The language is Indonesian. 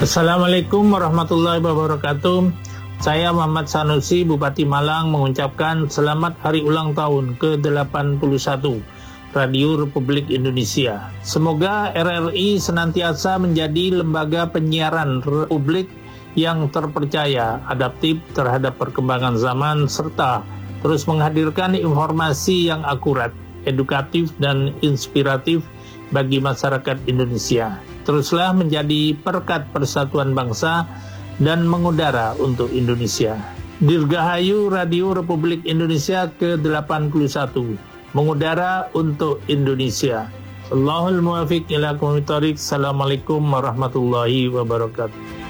Assalamualaikum warahmatullahi wabarakatuh. Saya Muhammad Sanusi, Bupati Malang, mengucapkan selamat hari ulang tahun ke-81 Radio Republik Indonesia. Semoga RRI senantiasa menjadi lembaga penyiaran Republik yang terpercaya, adaptif terhadap perkembangan zaman, serta terus menghadirkan informasi yang akurat, edukatif, dan inspiratif bagi masyarakat Indonesia. Teruslah menjadi perkat persatuan bangsa dan mengudara untuk Indonesia. Dirgahayu Radio Republik Indonesia ke-81, mengudara untuk Indonesia. Allahul muwafiq ila aqwamit thoriq. Assalamualaikum warahmatullahi wabarakatuh.